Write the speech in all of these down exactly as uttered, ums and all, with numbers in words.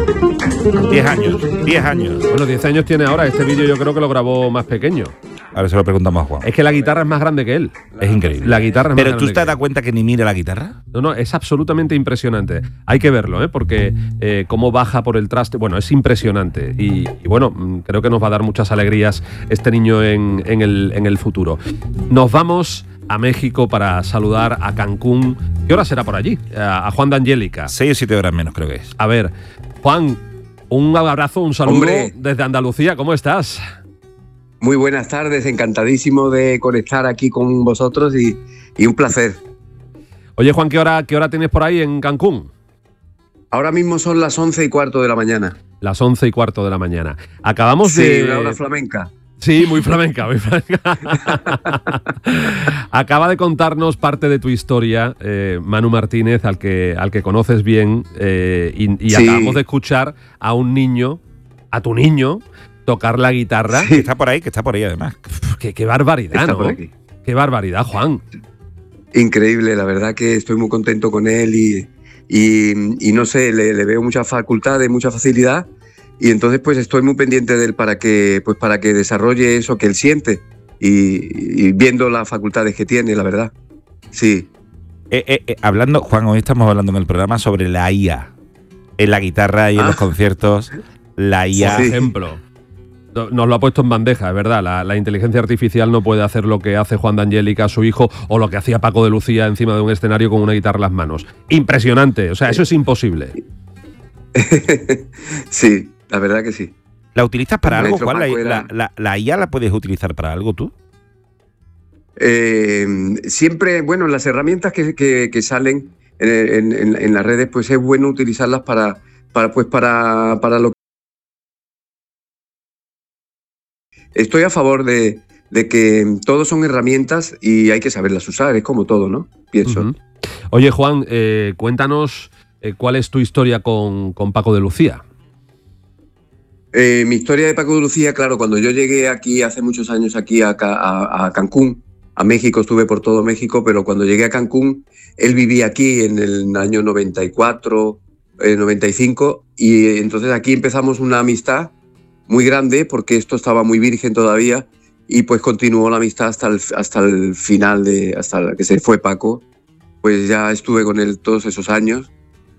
diez años, diez años. Bueno, diez años tiene ahora. Este vídeo yo creo que lo grabó más pequeño. Ahora se lo preguntamos a Juan. Es que la guitarra es más grande que él. Es increíble. La guitarra es más Pero grande ¿tú te que das él. cuenta que ni mira la guitarra? No, no, es absolutamente impresionante. Hay que verlo, ¿eh? Porque eh, cómo baja por el traste. Bueno, es impresionante. Y, y bueno, creo que nos va a dar muchas alegrías este niño en, en, el, en el futuro. Nos vamos a México para saludar a Cancún. ¿Qué hora será por allí? A, a Juan de Angélica. Seis o siete horas menos creo que es. A ver, Juan, un abrazo, un saludo Hombre. desde Andalucía. ¿Cómo estás? Muy buenas tardes, encantadísimo de conectar aquí con vosotros y, y un placer. Oye, Juan, ¿qué hora, ¿qué hora tienes por ahí en Cancún? Ahora mismo son las once y cuarto de la mañana. Las once y cuarto de la mañana. Acabamos Sí, de... una hora flamenca. Sí, muy flamenca, muy flamenca. Acaba de contarnos parte de tu historia, eh, Manu Martínez, al que, al que conoces bien, eh, y, y Sí. acabamos de escuchar a un niño, a tu niño, tocar la guitarra. Que está por ahí, que está por ahí además. Qué, qué barbaridad, Está ¿no? por aquí. Qué barbaridad, Juan. Increíble, la verdad que estoy muy contento con él y, y, y no sé, le, le veo mucha facultad, mucha facilidad y entonces pues estoy muy pendiente de él para que, pues, para que desarrolle eso que él siente y, y viendo las facultades que tiene, la verdad. Sí. Eh, eh, eh, hablando, Juan, hoy estamos hablando en el programa sobre la I A. En la guitarra y en Ah. los conciertos, la I A. Por Sí. ejemplo. No- Nos lo ha puesto en bandeja, es verdad. La, la inteligencia artificial no puede hacer lo que hace Juan de Angélica, su hijo, o lo que hacía Paco de Lucía encima de un escenario con una guitarra en las manos. Impresionante. O sea, eso es imposible. Sí, la verdad que sí. ¿La utilizas para El algo, maestro Juan? ¿La, Paco era- la, la, la I A la puedes utilizar para algo tú? Eh, siempre, bueno, las herramientas que, que- que salen en, en- en las redes, pues es bueno utilizarlas para, para, pues para, para lo que... Estoy a favor de, de que todos son herramientas y hay que saberlas usar, es como todo, ¿no? Pienso. Ujú. Oye, Juan, eh, cuéntanos eh, cuál es tu historia con, con Paco de Lucía. Eh, mi historia de Paco de Lucía, claro, cuando yo llegué aquí hace muchos años aquí a, Ca- a- a Cancún, a México, estuve por todo México, pero cuando llegué a Cancún, él vivía aquí en el año noventa y cuatro, eh, noventa y cinco, y entonces aquí empezamos una amistad muy grande porque esto estaba muy virgen todavía y pues continuó la amistad hasta el, hasta el final, de, hasta que se fue Paco. Pues ya estuve con él todos esos años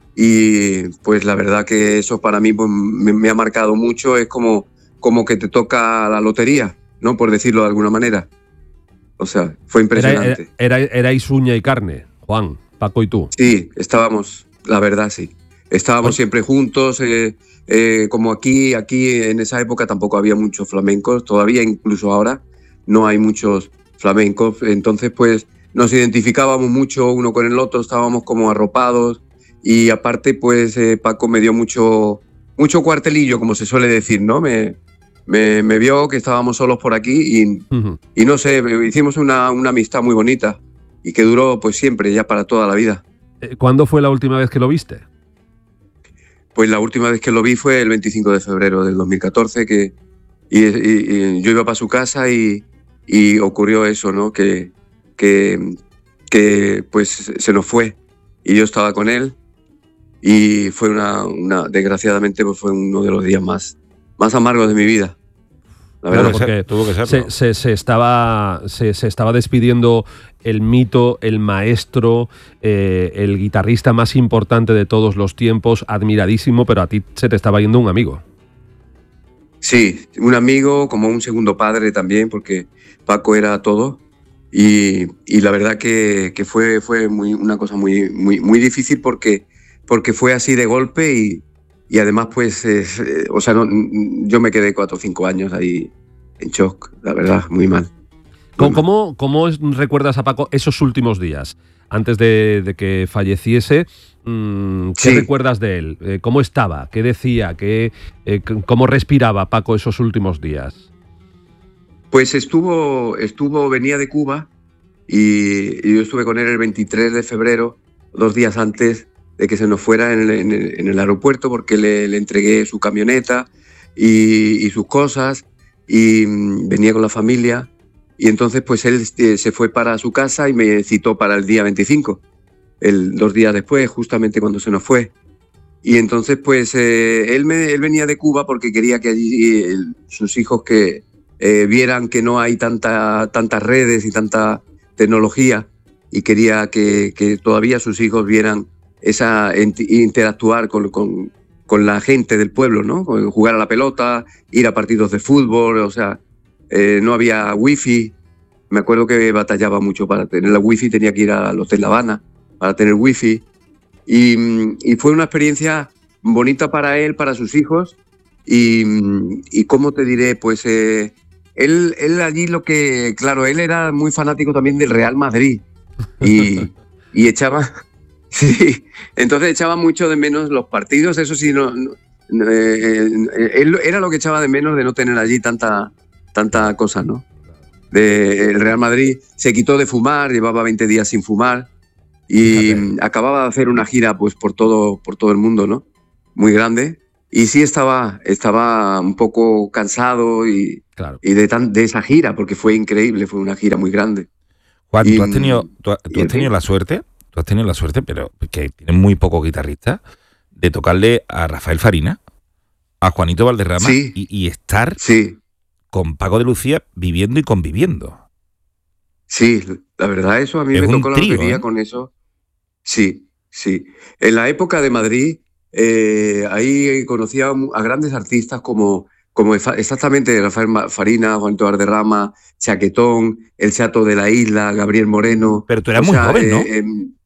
y pues la verdad que eso para mí pues, me, me ha marcado mucho. Es como, como que te toca la lotería, ¿no? Por decirlo de alguna manera. O sea, fue Era, impresionante. era- era- erais uña y carne, Juan, Paco y tú. Sí, estábamos, la verdad sí. Estábamos Oye. siempre juntos, eh, eh, como aquí, aquí en esa época tampoco había muchos flamencos, todavía incluso ahora no hay muchos flamencos, entonces pues nos identificábamos mucho uno con el otro, estábamos como arropados y aparte pues eh, Paco me dio mucho, mucho cuartelillo, como se suele decir, ¿no? Me, me, me vio que estábamos solos por aquí y, Ujú. y no sé, hicimos una, una amistad muy bonita y que duró pues siempre, ya para toda la vida. Eh, ¿Cuándo fue la última vez que lo viste? Pues la última vez que lo vi fue el veinticinco de febrero del dos mil catorce, que y, y- y yo iba para su casa y, y ocurrió eso, ¿no? Que, que, que pues se nos fue y yo estaba con él y fue una, una desgraciadamente pues fue uno de los días más, más amargos de mi vida. La Claro, verdad. Tuvo que porque ser, tuvo que serlo. Se, se- se estaba, se, se estaba despidiendo el mito, el maestro, eh, el guitarrista más importante de todos los tiempos, admiradísimo, pero a ti se te estaba yendo un amigo. Sí, un amigo, como un segundo padre también, porque Paco era todo. Y, y la verdad que, que fue, fue muy, una cosa muy, muy, muy difícil porque, porque fue así de golpe y, y además, pues, es, eh, o sea, no, yo me quedé cuatro o cinco años ahí en shock, la verdad, muy mal. ¿Cómo, cómo, cómo es- recuerdas a Paco esos últimos días, antes de, de que falleciese? Mm, ¿Qué Sí. recuerdas de él? Eh, ¿Cómo estaba? ¿Qué decía? ¿Qué, eh, c- ¿Cómo respiraba Paco esos últimos días? Pues estuvo, estuvo, venía de Cuba y, y yo estuve con él el veintitrés de febrero, dos días antes de que se nos fuera en el, en el- en el aeropuerto, porque le, le entregué su camioneta y, y sus cosas y mm, venía con la familia. Y entonces pues él eh, se fue para su casa y me citó para el día veinticinco, el, dos días después, justamente cuando se nos fue. Y entonces, pues, eh, él, me, él venía de Cuba porque quería que allí eh, sus hijos que eh, vieran que no hay tanta, tantas redes y tanta tecnología, y quería que, que todavía sus hijos vieran esa interactuar con, con, con la gente del pueblo, ¿no? Jugar a la pelota, ir a partidos de fútbol, o sea, eh, no había wifi. Me acuerdo que batallaba mucho para tener la wifi, tenía que ir al Hotel La Habana para tener wifi. Y, y fue una experiencia bonita para él, para sus hijos. Y, y ¿cómo te diré? Pues eh, él, él allí lo que... Claro, él era muy fanático también del Real Madrid. Y, y echaba... Sí, entonces echaba mucho de menos los partidos. Eso sí, no, no, eh, él era lo que echaba de menos de no tener allí tanta, tanta cosa, ¿no? De, el Real Madrid se quitó de fumar, llevaba veinte días sin fumar. Y Fíjate. acababa de hacer una gira pues por todo, por todo el mundo, ¿no? Muy grande. Y sí estaba, estaba un poco cansado y, claro. y de, tan, de esa gira, porque fue increíble, fue una gira muy grande. Juan, y, ¿tú has tenido, tú, tú has tenido la suerte, tú has tenido la suerte, pero que tienen muy pocos guitarristas, de tocarle a Rafael Farina, a Juanito Valderrama sí. y, y estar sí. con Paco de Lucía viviendo y conviviendo? Sí, la verdad, eso a mí es me tocó trío, la lotería ¿eh? con eso. Sí, sí. En la época de Madrid, eh, ahí conocía a grandes artistas como, como exactamente Rafael Farina, Juanito Valderrama, Chaquetón, El Chato de la Isla, Gabriel Moreno. Pero tú eras o muy sea, joven, ¿no? Eh, eh,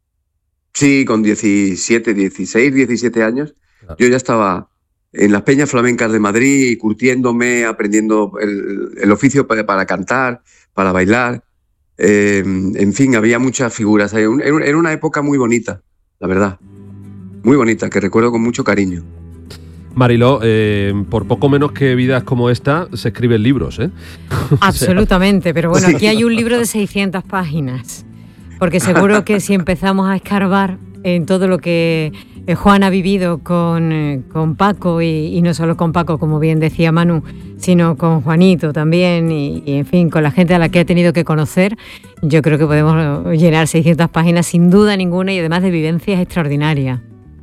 sí, con diecisiete, dieciséis, diecisiete años. Claro. Yo ya estaba en las peñas flamencas de Madrid, curtiéndome, aprendiendo el, el oficio para, para cantar, para bailar. Eh, en fin, había muchas figuras. Era una época muy bonita, la verdad. Muy bonita, que recuerdo con mucho cariño. Mariló, eh, por poco menos que vidas como esta, se escriben libros, ¿eh? Absolutamente, pero bueno, aquí hay un libro de seiscientas páginas. Porque seguro que si empezamos a escarbar en todo lo que Juan ha vivido con, con Paco, y, y no solo con Paco, como bien decía Manu, sino con Juanito también, y, y en fin, con la gente a la que ha tenido que conocer, yo creo que podemos llenar seiscientas páginas sin duda ninguna, y además de vivencias extraordinarias.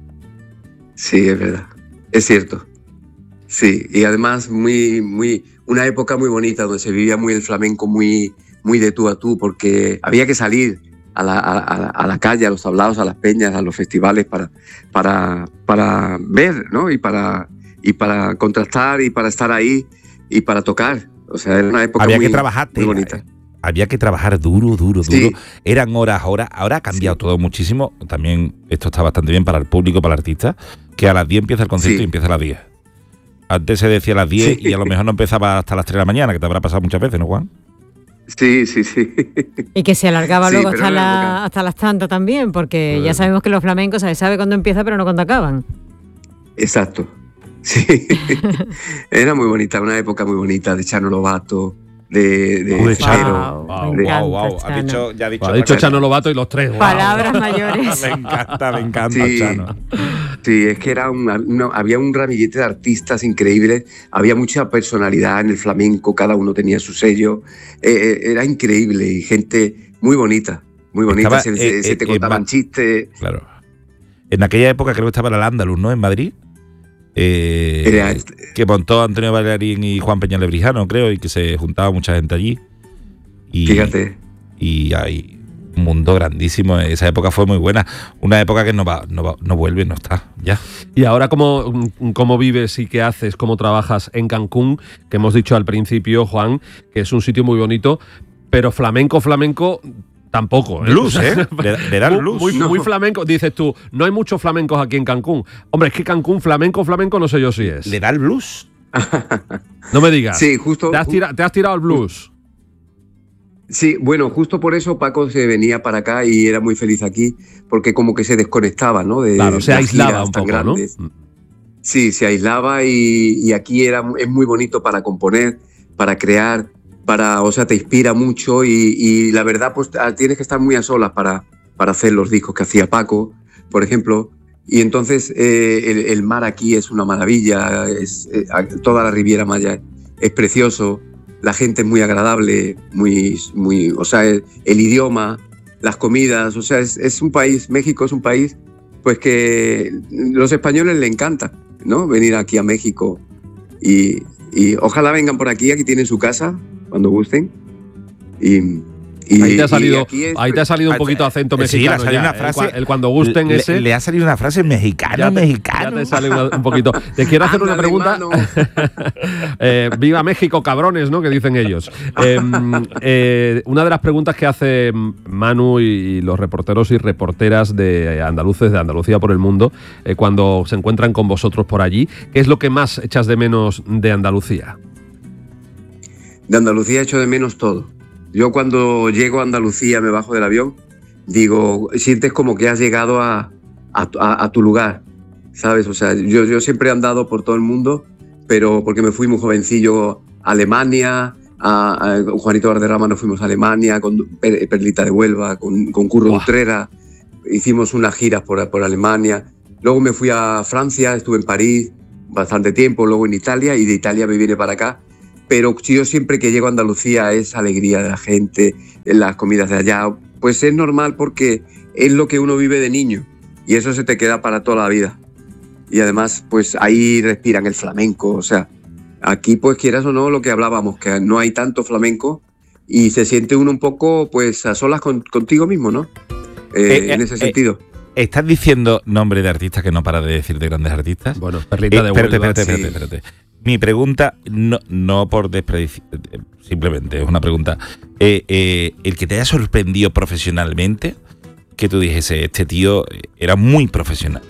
Sí, es verdad, es cierto. Sí, y además muy, muy, una época muy bonita donde se vivía muy el flamenco, muy, muy de tú a tú, porque había que salir a la, a, a la calle, a los tablaos, a las peñas, a los festivales para, para, para ver, ¿no? Y para, y para contrastar y para estar ahí y para tocar. O sea, era una época había muy, que trabajar, muy bonita. Eh, había que trabajar duro, duro, duro. Sí. Eran horas, horas. Ahora ha cambiado sí. todo muchísimo. También esto está bastante bien para el público, para el artista, que a las diez empieza el concierto sí. y empieza a las diez. Antes se decía a las diez sí. y a lo mejor no empezaba hasta las tres de la mañana, que te habrá pasado muchas veces, ¿no, Juan? Sí, sí, sí. Y que se alargaba sí, luego hasta, la, época... hasta las tantas también, porque bueno. ya sabemos que los flamencos se sabe cuándo empieza, pero no cuándo acaban. Exacto. Sí. Era muy bonita, una época muy bonita de Chano Lobato, de, de, Uy, Chano. Wow, wow, wow, wow. Ha dicho, ya ha dicho, ha dicho Chano Lobato y los tres. Wow. Palabras mayores. Me encanta, me encanta, sí, Chano. Sí, es que era una, una, había un ramillete de artistas increíbles, había mucha personalidad en el flamenco, cada uno tenía su sello, eh, era increíble y gente muy bonita, muy bonita, estaba, se, eh, se te eh, contaban eh, chistes. Claro. En aquella época creo que estaba el Andaluz, ¿no? En Madrid. Eh, Era, que montó Antonio Bailarín y Juan Peñalebrijano, creo, y que se juntaba mucha gente allí. Y, Fíjate. Y hay un mundo grandísimo. Esa época fue muy buena. Una época que no va, no va, no vuelve, no está, ya. Y ahora, ¿cómo, cómo vives y qué haces, cómo trabajas en Cancún? Que hemos dicho al principio, Juan, que es un sitio muy bonito, pero flamenco, flamenco... Tampoco, ¿eh? Blues, ¿eh? Le, le dan blues. Muy, muy, no. muy flamenco. Dices tú, no hay muchos flamencos aquí en Cancún. Hombre, es que Cancún, flamenco, flamenco, no sé yo si es. ¿Le da el blues? No me digas. Sí, justo. ¿Te has, tira, te has tirado el blues? Sí, bueno, justo por eso Paco se venía para acá y era muy feliz aquí, porque como que se desconectaba, ¿no? De, claro, se aislaba un poco, grandes. ¿no? Sí, se aislaba y, y aquí era, es muy bonito para componer, para crear. Para, o sea, te inspira mucho y, y la verdad, pues tienes que estar muy a solas para, para hacer los discos que hacía Paco, por ejemplo. Y entonces eh, el, el mar aquí es una maravilla, es, eh, toda la Riviera Maya es precioso, la gente es muy agradable, muy, muy, o sea, el, el idioma, las comidas, o sea, es, es un país, México es un país pues que los españoles les encanta, ¿no? Venir aquí a México y, y ojalá vengan por aquí, aquí tienen su casa, cuando gusten. Y, y ahí te ha salido, es, ahí te ha salido un poquito acento sí, mexicano. Le ha salido ya, una frase, el, el cuando gusten le, ese. Le ha salido una frase mexicana, ya te, mexicano. Ya te sale una, un poquito. Te quiero hacer una pregunta. eh, Viva México, cabrones, ¿no? Que dicen ellos. Eh, eh, una de las preguntas que hace Manu y los reporteros y reporteras de andaluces de Andalucía por el mundo eh, cuando se encuentran con vosotros por allí, ¿qué es lo que más echas de menos de Andalucía? De Andalucía echo de menos todo. Yo cuando llego a Andalucía, me bajo del avión, digo, sientes como que has llegado a, a, a, a tu lugar, ¿sabes? O sea, yo, yo siempre he andado por todo el mundo, pero porque me fui muy jovencillo a Alemania, a, a con Juanito Valderrama nos fuimos a Alemania, con Perlita de Huelva, con, con Curro Utrera, hicimos unas giras por, por Alemania. Luego me fui a Francia, estuve en París bastante tiempo, luego en Italia, y de Italia me vine para acá. Pero yo siempre que llego a Andalucía es alegría de la gente, en las comidas de allá. Pues es normal porque es lo que uno vive de niño y eso se te queda para toda la vida. Y además, pues ahí respiran el flamenco. O sea, aquí pues quieras o no lo que hablábamos, que no hay tanto flamenco y se siente uno un poco pues a solas con, contigo mismo, ¿no? Eh, eh, en ese eh, sentido. ¿Estás diciendo nombre de artistas que no para de decir de grandes artistas? Bueno, Perlita de Huelva. Espérate, espérate, espérate, sí. espérate. Mi pregunta, no, no por despreciar, simplemente es una pregunta. Eh, eh, el que te haya sorprendido profesionalmente, que tú dijese, este tío era muy profesional.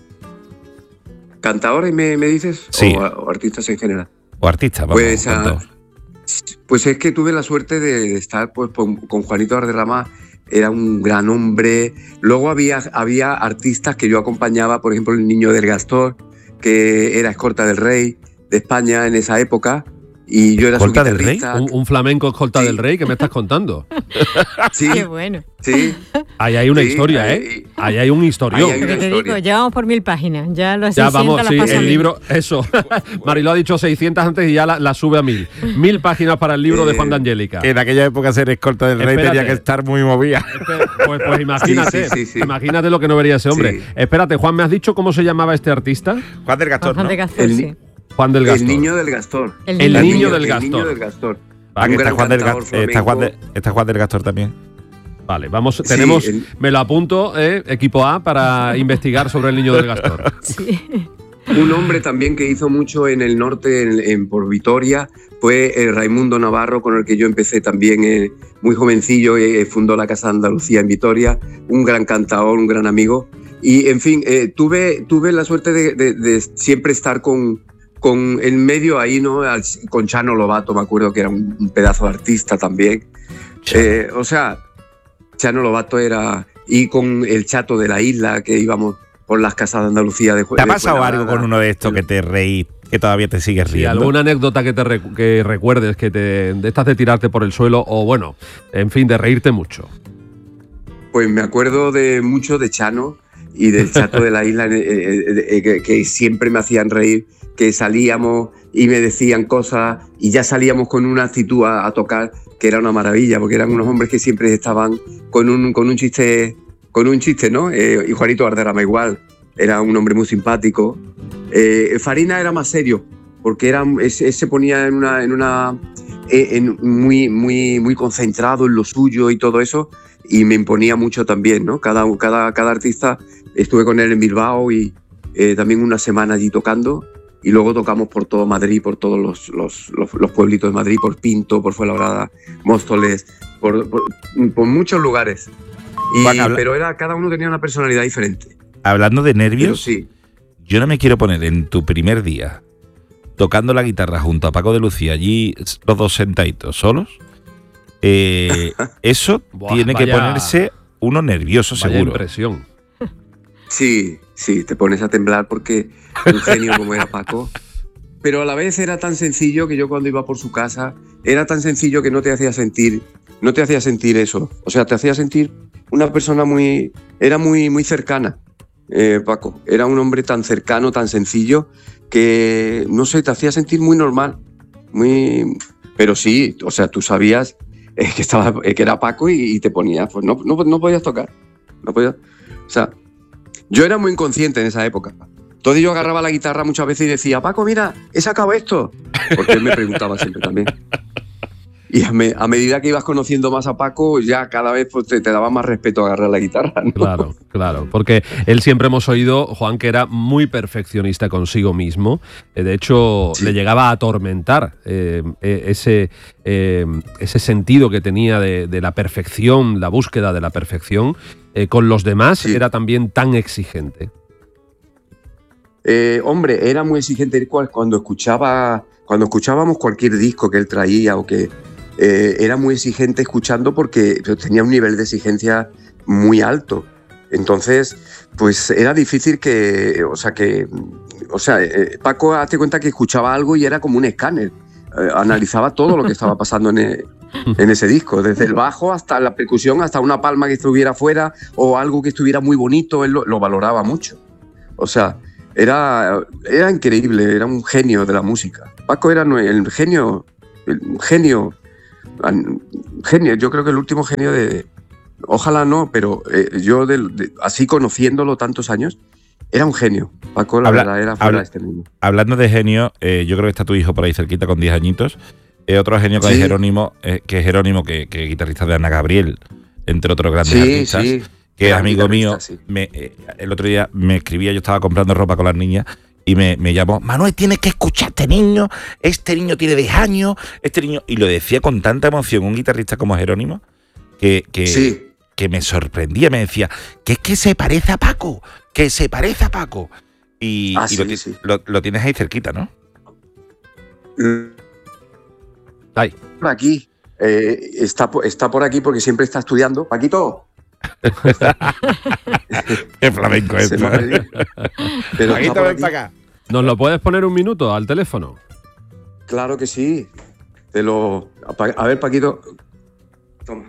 ¿Cantadores me, me dices? Sí. O, o artistas en general. O artistas, vamos. Pues, a, pues es que tuve la suerte de, de estar pues, con, con Juanito Valderrama, era un gran hombre. Luego había, había artistas que yo acompañaba, por ejemplo, el Niño del Gastor, que era escolta del rey de España en esa época, y yo era su ¿Escolta del rey? ¿Un, un flamenco escolta sí. del rey? ¿Qué me estás contando? Sí. Qué bueno. Sí. Ahí hay una sí, historia, ahí, ¿eh? Ahí hay un historión. Ahí hay una Pero te historia. digo, ya vamos por mil páginas. Ya lo Ya vamos, sí, el mil. libro, eso. Mariló ha dicho seiscientas antes y ya la, la sube a mil. Mil páginas para el libro eh, de Juan de Angélica. En aquella época ser escolta del rey Espérate. tenía que estar muy movida. Pues, pues imagínate, sí, sí, sí, sí. imagínate lo que no vería ese hombre. Sí. Espérate, Juan, ¿me has dicho cómo se llamaba este artista? Juan del Gastor, Juan ¿no? de Gastor, El, sí. Juan del Gastor. El Niño del Gastor. El El niño, niño del el Gastor. Niño del Gastor. Ah, que Un está gran Juan, del cantador Gastor, está, Juan de, flamenco. está Juan del Gastor también. Vale, vamos, Sí, tenemos, el- me lo apunto, eh, equipo A, para investigar sobre el niño del Gastor. Sí. Un hombre también que hizo mucho en el norte, en, en- por Vitoria, fue eh, Raimundo Navarro, con el que yo empecé también eh, muy jovencillo, eh, fundó la Casa de Andalucía en Vitoria, un gran cantador, un gran amigo. Y, en fin, eh, tuve, tuve la suerte de, de- de siempre estar con, con en medio ahí, ¿no? Al- con Chano Lobato, me acuerdo que era un, un pedazo de artista también. Eh, o sea, Chano Lobato era... Y con el Chato de la Isla, que íbamos por las casas de Andalucía de ¿Te ha pasado algo con uno de estos que te reí, que todavía te sigues Sí, riendo? alguna anécdota que te recu- que recuerdes, que te de estas de tirarte por el suelo, o bueno, en fin, de reírte mucho. Pues me acuerdo de mucho de Chano y del Chato de la Isla, eh, eh, eh, que, que siempre me hacían reír, que salíamos y me decían cosas y ya salíamos con una actitud a, a tocar que era una maravilla, porque eran unos hombres que siempre estaban con un, con un chiste, con un chiste, ¿no? Eh, y Juanito Valderrama igual, era un hombre muy simpático. Eh, Farina era más serio, porque era, ese, se ponía en una, en una en, muy, muy, muy concentrado en lo suyo y todo eso, y me imponía mucho también, ¿no? Cada, cada, cada artista, estuve con él en Bilbao y eh, también una semana allí tocando, y luego tocamos por todo Madrid, por todos los, los, los, los pueblitos de Madrid, por Pinto, por Fuenlabrada, Móstoles, por, por, por muchos lugares. Y, Juan, habla- pero era, cada uno tenía una personalidad diferente. Hablando de Pero nervios, sí. yo no me quiero poner en tu primer día tocando la guitarra junto a Paco de Lucía, allí los dos sentaditos solos. Eh, eso Buah, tiene que vaya- ponerse uno nervioso, Vaya seguro. impresión. Sí, sí, te pones a temblar porque un genio como era Paco. Pero a la vez era tan sencillo que yo cuando iba por su casa, era tan sencillo que no te hacía sentir, no te hacía sentir eso. O sea, te hacía sentir una persona muy, era muy, muy cercana, eh, Paco. Era un hombre tan cercano, tan sencillo, que, no sé, te hacía sentir muy normal. Muy, pero sí, o sea, tú sabías eh, que, estaba, eh, que era Paco y, y te ponías, pues no, no, no podías tocar. No podías, o sea... Yo era muy inconsciente en esa época. Entonces yo agarraba la guitarra muchas veces y decía, Paco, mira, he sacado esto. Porque él me preguntaba siempre también. Y a, me, a medida que ibas conociendo más a Paco, ya cada vez pues, te, te daba más respeto a agarrar la guitarra, ¿no? Claro, claro, porque él siempre hemos oído, Juan, que era muy perfeccionista consigo mismo. Eh, de hecho, sí. le llegaba a atormentar eh, ese, eh, ese sentido que tenía de, de la perfección, la búsqueda de la perfección. Eh, con los demás sí. era también tan exigente. Eh, hombre, era muy exigente cuando escuchaba, cuando escuchábamos cualquier disco que él traía o que eh, era muy exigente escuchando porque tenía un nivel de exigencia muy alto. Entonces, pues era difícil que, o sea, que, o sea, eh, Paco, hazte cuenta que escuchaba algo y era como un escáner. Eh, analizaba todo lo que estaba pasando en, el, en ese disco, desde el bajo hasta la percusión, hasta una palma que estuviera fuera o algo que estuviera muy bonito, él lo, lo valoraba mucho. O sea, era, era increíble, era un genio de la música. Paco era el genio, el genio, genio, yo creo que el último genio de... Ojalá no, pero eh, yo de, de, así conociéndolo tantos años, era un genio. Paco, la habla, verdad, era fuera habla, de este mundo. Hablando de genio, eh, yo creo que está tu hijo por ahí cerquita con diez añitos. Eh, otro genio que sí. es Jerónimo, eh, que es Jerónimo, que, que es guitarrista de Ana Gabriel, entre otros grandes sí, artistas, sí. que es amigo mío. Sí. Me, eh, el otro día me escribía, yo estaba comprando ropa con las niñas, y me, me llamó, Manuel, tienes que escuchar a este niño, este niño tiene diez años, este niño... Y lo decía con tanta emoción un guitarrista como Jerónimo, que... que sí. que me sorprendía, me decía, que es que se parece a Paco, que se parece a Paco. Y, ah, y sí, lo, sí. Lo, lo tienes ahí cerquita, ¿no? Ahí. Por aquí. Eh, está, está por aquí porque siempre está estudiando. Paquito. Qué flamenco es. Pero Paquito, ven para acá. ¿Nos lo puedes poner un minuto al teléfono? Claro que sí. Te lo... A ver, Paquito. Toma.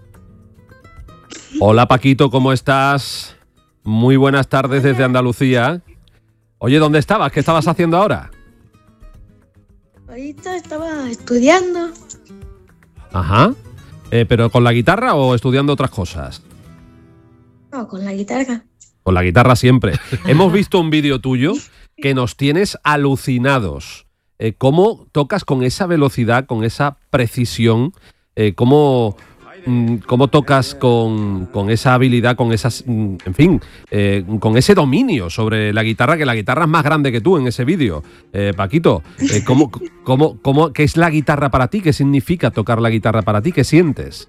Hola Paquito, ¿cómo estás? Muy buenas tardes desde Andalucía. Oye, ¿dónde estabas? ¿Qué estabas haciendo ahora? Ahorita estaba estudiando. Ajá. Eh, ¿Pero con la guitarra o estudiando otras cosas? No, con la guitarra. Con la guitarra siempre. Hemos visto un vídeo tuyo que nos tienes alucinados. Eh, ¿Cómo tocas con esa velocidad, con esa precisión? Eh, ¿Cómo... ¿Cómo tocas con, con esa habilidad, con esas, en fin, eh, con ese dominio sobre la guitarra, que la guitarra es más grande que tú en ese vídeo? Eh, Paquito, eh, ¿cómo, cómo, cómo, ¿qué es la guitarra para ti? ¿Qué significa tocar la guitarra para ti? ¿Qué sientes?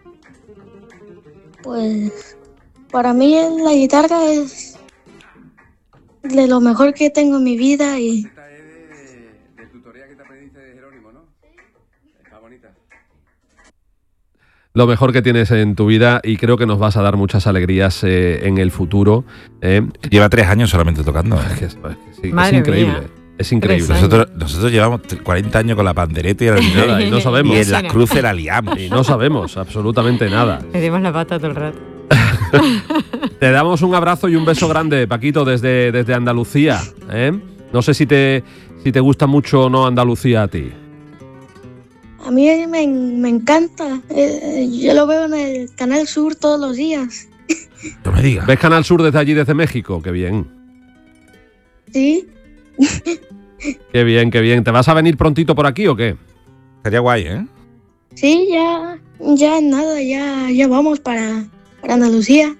Pues para mí la guitarra es de lo mejor que tengo en mi vida y... Lo mejor que tienes en tu vida y creo que nos vas a dar muchas alegrías eh, en el futuro. Eh. Lleva tres años solamente tocando. Es, que es, es, sí, es increíble. Mía. Es increíble. Nosotros, nosotros llevamos cuarenta años con la pandereta y, la nada, y no sabemos. Y en las cruces la liamos. Y no sabemos absolutamente nada. Le dimos la pata todo el rato. Te damos un abrazo y un beso grande, Paquito, desde, desde Andalucía. ¿eh? No sé si te, si te gusta mucho o no Andalucía a ti. A mí me, me encanta. Eh, yo lo veo en el Canal Sur todos los días. No me digas. ¿Ves Canal Sur desde allí, desde México? Qué bien. Sí. Qué bien, qué bien. ¿Te vas a venir prontito por aquí o qué? Sería guay, ¿eh? Sí, ya, ya nada, ya, ya vamos para, para Andalucía.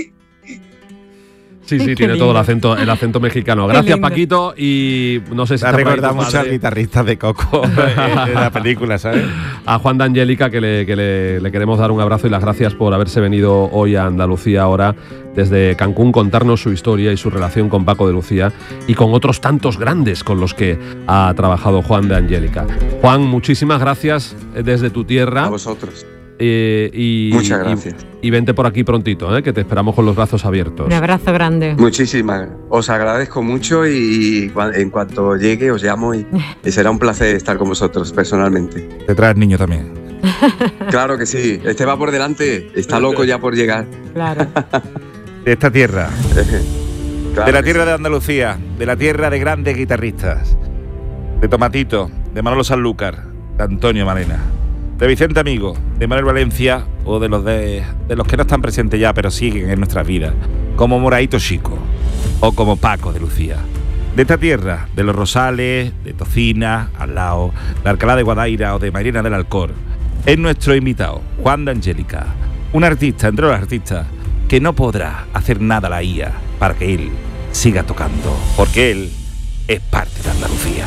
Sí, sí, tiene todo el acento, el acento mexicano. Gracias, Paquito, y no sé si te recuerda mucho al guitarrista de Coco en la película, ¿sabes? A Juan de Angélica, que, le, que le, le queremos dar un abrazo y las gracias por haberse venido hoy a Andalucía ahora desde Cancún, contarnos su historia y su relación con Paco de Lucía y con otros tantos grandes con los que ha trabajado Juan de Angélica. Juan, muchísimas gracias desde tu tierra. A vosotros. Eh, y, Muchas gracias. Y, y vente por aquí prontito, ¿eh? Que te esperamos con los brazos abiertos. Un abrazo grande. Muchísimas. Os agradezco mucho y en cuanto llegue os llamo y, y será un placer estar con vosotros personalmente. Te traes niño también. Claro que sí. Este va por delante. Está loco ya por llegar. Claro. De esta tierra. Claro de la tierra sí. de Andalucía. De la tierra de grandes guitarristas. De Tomatito. De Manolo Sanlúcar. De Antonio Malena. De Vicente Amigo, de Manuel Valencia o de los de, de los que no están presentes ya pero siguen en nuestras vidas, como Moraito Chico. o como Paco de Lucía. De esta tierra, de los Rosales, de Tocina, al lado, de Alcalá de Guadaira o de Mairena del Alcor, es nuestro invitado, Juan de Angélica, un artista entre los artistas que no podrá hacer nada a la I A para que él siga tocando, porque él es parte de Andalucía.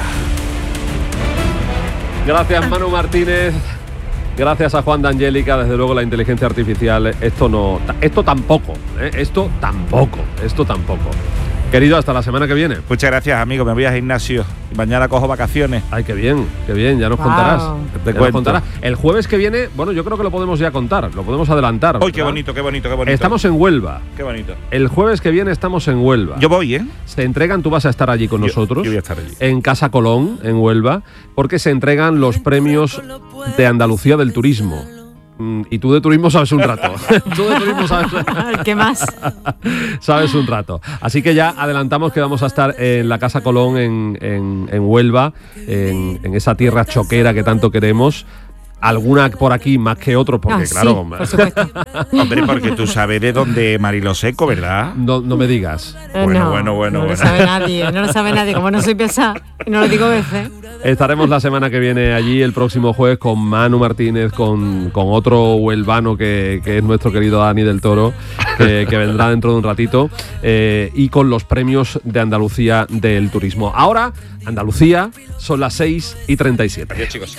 Gracias, Manu Martínez. Gracias a Juan de Angélica. Desde luego la inteligencia artificial, esto no, esto tampoco, ¿eh? esto tampoco, esto tampoco. Querido, hasta la semana que viene. Muchas gracias, amigo. Me voy a gimnasio y mañana cojo vacaciones. Ay, qué bien, qué bien. Ya nos Wow. contarás. Te Ya nos cuento. contarás. El jueves que viene, bueno, yo creo que lo podemos ya contar, lo podemos adelantar. ¡Uy, qué ¿verdad? bonito, qué bonito, qué bonito! Estamos en Huelva. Qué bonito. El jueves que viene estamos en Huelva. Yo voy, ¿eh? Se entregan, tú vas a estar allí con Yo- nosotros. yo voy a estar allí. En Casa Colón, en Huelva, porque se entregan los premios de Andalucía del turismo. Mm, Y tú de turismo sabes un rato. Tú de turismo sabes, ¿Qué más? sabes un rato. Así que ya adelantamos que vamos a estar en la Casa Colón en, en- en Huelva, en, en esa tierra choquera que tanto queremos. Alguna por aquí más que otros, porque Ah, sí, claro, por supuesto. Hombre, porque tú sabes de dónde Marilo Seco, ¿verdad? no, no me digas. Eh, Bueno, no, bueno, bueno, No bueno. lo sabe nadie, no lo sabe nadie. Como no soy pesada y no lo digo veces. Estaremos la semana que viene allí, el próximo jueves, con Manu Martínez, con, con otro huelvano que, que es nuestro querido Dani del Toro, que, que vendrá dentro de un ratito, eh, y con los premios de Andalucía del turismo. Ahora, Andalucía, son las seis y treinta y siete. Adiós, chicos.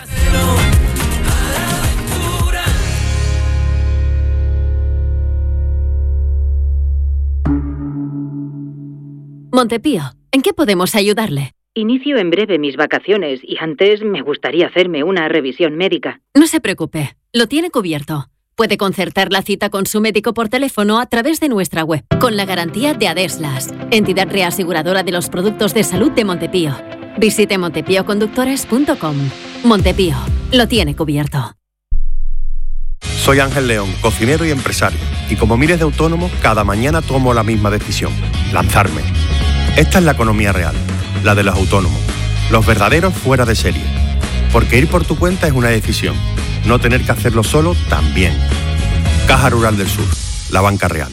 Montepío, ¿en qué podemos ayudarle? Inicio en breve mis vacaciones y antes me gustaría hacerme una revisión médica. No se preocupe, lo tiene cubierto. Puede concertar la cita con su médico por teléfono a través de nuestra web, con la garantía de Adeslas, entidad reaseguradora de los productos de salud de Montepío. Visite montepío conductores punto com. Montepío, lo tiene cubierto. Soy Ángel León, cocinero y empresario, y como miles de autónomos, cada mañana tomo la misma decisión: lanzarme. Esta es la economía real, la de los autónomos, los verdaderos fuera de serie. Porque ir por tu cuenta es una decisión, no tener que hacerlo solo también. Caja Rural del Sur, la banca real.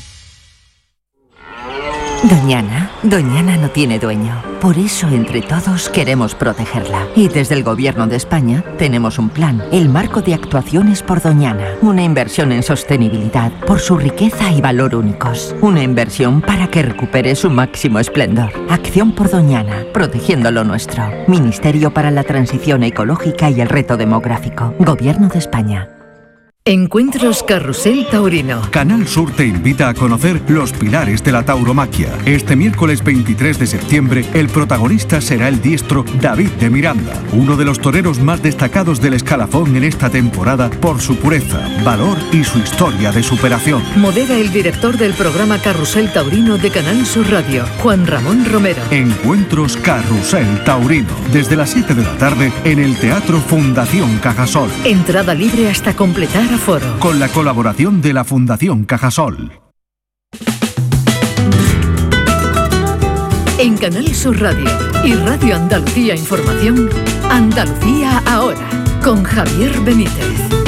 Doñana, Doñana no tiene dueño. Por eso, entre todos, queremos protegerla. Y desde el Gobierno de España tenemos un plan, el Marco de Actuaciones por Doñana. Una inversión en sostenibilidad por su riqueza y valor únicos. Una inversión para que recupere su máximo esplendor. Acción por Doñana, protegiendo lo nuestro. Ministerio para la Transición Ecológica y el Reto Demográfico. Gobierno de España. Encuentros Carrusel Taurino. Canal Sur te invita a conocer los pilares de la tauromaquia. Este miércoles veintitrés de septiembre, el protagonista será el diestro David de Miranda, uno de los toreros más destacados del escalafón en esta temporada por su pureza, valor y su historia de superación. Modera el director del programa Carrusel Taurino de Canal Sur Radio, Juan Ramón Romero. Encuentros Carrusel Taurino, desde las siete de la tarde en el Teatro Fundación Cajasol. Entrada libre hasta completar aforo. Con la colaboración de la Fundación Cajasol. En Canal Sur Radio y Radio Andalucía Información, Andalucía Ahora, con Javier Benítez.